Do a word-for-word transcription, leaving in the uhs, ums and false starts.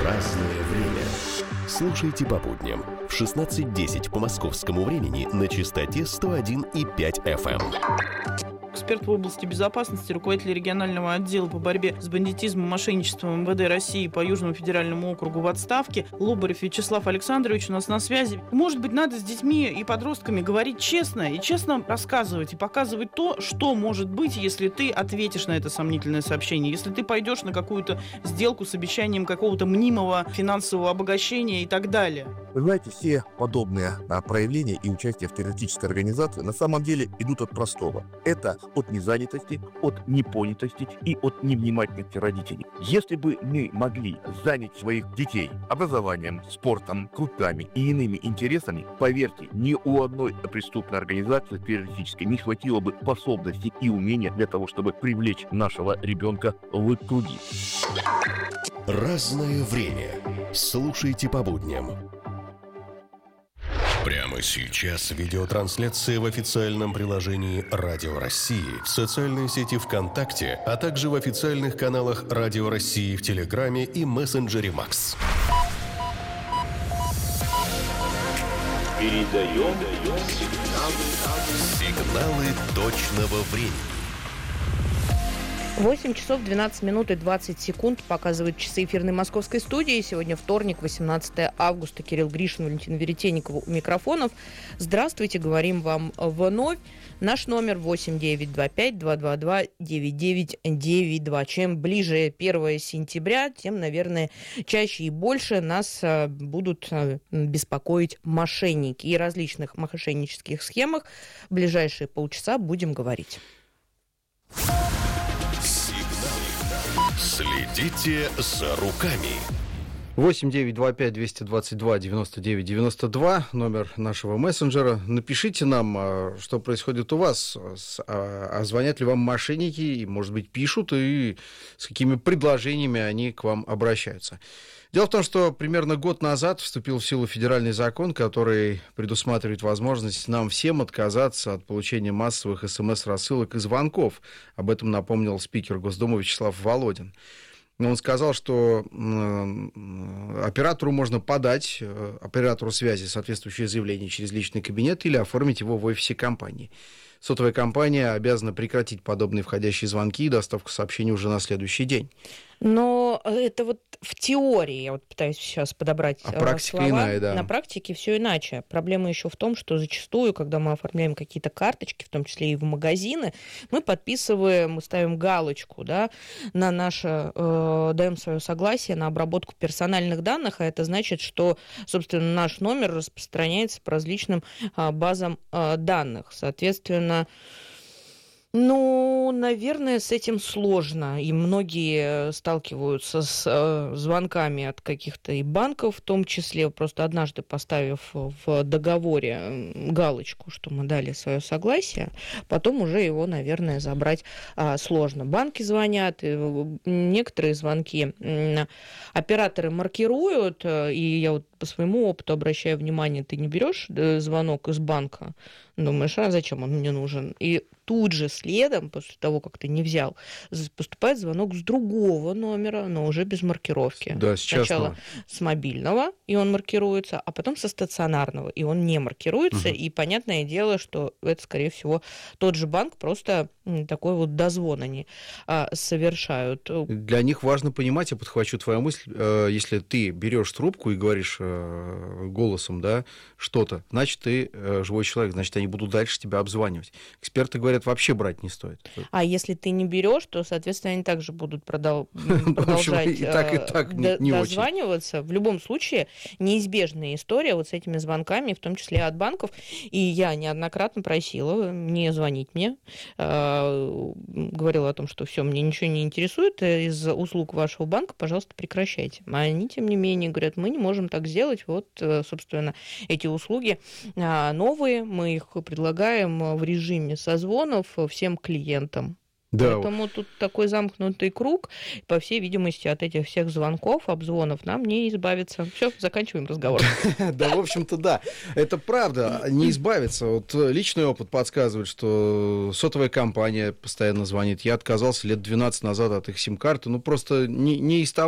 Разное время. Слушайте по будням в шестнадцать десять по московскому времени на частоте сто один и пять эф эм. Эксперт в области безопасности, руководитель регионального отдела по борьбе с бандитизмом и мошенничеством эм вэ дэ России по Южному федеральному округу в отставке Лобарев Вячеслав Александрович у нас на связи. Может быть, надо с детьми и подростками говорить честно и честно рассказывать и показывать то, что может быть, если ты ответишь на это сомнительное сообщение, если ты пойдешь на какую-то сделку с обещанием какого-то мнимого финансового обогащения и так далее. Вы знаете, все подобные а, проявления и участие в террористической организации на самом деле идут от простого. Это от незанятости, от непонятости и от невнимательности родителей. Если бы мы могли занять своих детей образованием, спортом, клубами и иными интересами, поверьте, ни у одной преступной организации террористической не хватило бы способностей и умения для того, чтобы привлечь нашего ребенка в их круги. Разное время. Слушайте по будням. Прямо сейчас видеотрансляция в официальном приложении Радио России, в социальной сети ВКонтакте, а также в официальных каналах Радио России в Телеграме и мессенджере Макс. Передаем сигналы точного времени. восемь часов двенадцать минут и двадцать секунд показывают часы эфирной московской студии. Сегодня вторник, восемнадцатое августа. Кирилл Гришин, Валентина Веретенникова у микрофонов. Здравствуйте, говорим вам вновь. Наш номер восемь девять два пять два два два девять девять девять два. Чем ближе первое сентября, тем, наверное, чаще и больше нас будут беспокоить мошенники. И о различных мошеннических схемах в ближайшие полчаса будем говорить. Следите за руками. восемь девять два пять двести двадцать два девяносто девять девяносто два, номер нашего мессенджера. Напишите нам, что происходит у вас, а звонят ли вам мошенники, и, может быть, пишут, и с какими предложениями они к вам обращаются. Дело в том, что примерно год назад вступил в силу федеральный закон, который предусматривает возможность нам всем отказаться от получения массовых смс-рассылок и звонков. Об этом напомнил спикер Госдумы Вячеслав Володин. Он сказал, что оператору можно подать, оператору связи, соответствующее заявление через личный кабинет или оформить его в офисе компании. Сотовая компания обязана прекратить подобные входящие звонки и доставку сообщений уже на следующий день. Но это вот в теории, я вот пытаюсь сейчас подобрать а практика слова. Иная, да. На практике все иначе. Проблема еще в том, что зачастую, когда мы оформляем какие-то карточки, в том числе и в магазины, мы подписываем, мы ставим галочку, да, на наше, э, даем свое согласие на обработку персональных данных, а это значит, что, собственно, наш номер распространяется по различным э, базам э, данных. Соответственно, ну, наверное, с этим сложно, и многие сталкиваются с э, звонками от каких-то и банков, в том числе, просто однажды поставив в договоре галочку, что мы дали свое согласие, потом уже его, наверное, забрать э, сложно. Банки звонят, некоторые звонки э, операторы маркируют, э, и я вот по своему опыту обращаю внимание, ты не берешь звонок из банка, думаешь, а зачем он мне нужен? И тут же следом, после того, как ты не взял, поступает звонок с другого номера, но уже без маркировки. Да, с частного. Сначала с мобильного, и он маркируется, а потом со стационарного, и он не маркируется. Угу. И понятное дело, что это, скорее всего, тот же банк, просто такой вот дозвон они а, совершают. Для них важно понимать, я подхвачу твою мысль, если ты берешь трубку и говоришь голосом, да, что-то, значит, ты живой человек, значит, они будут дальше тебя обзванивать. Эксперты говорят, вообще брать не стоит. А если ты не берешь, то, соответственно, они также будут продал... продолжать и так, и так не, не дозваниваться. Очень. В любом случае, неизбежная история вот с этими звонками, в том числе от банков. И я неоднократно просила не звонить мне. Говорила о том, что все, мне ничего не интересует из услуг вашего банка, пожалуйста, прекращайте. А они, тем не менее, говорят, мы не можем так сделать. Вот, собственно, эти услуги новые, мы их предлагаем в режиме созвонов всем клиентам. Да. Поэтому тут такой замкнутый круг. По всей видимости, от этих всех звонков, обзвонов нам не избавиться. Все, заканчиваем разговор. Да, в общем-то, да. Это правда, не избавиться. Вот личный опыт подсказывает, что сотовая компания постоянно звонит. Я отказался лет двенадцать назад от их сим-карты. Ну, просто не из того,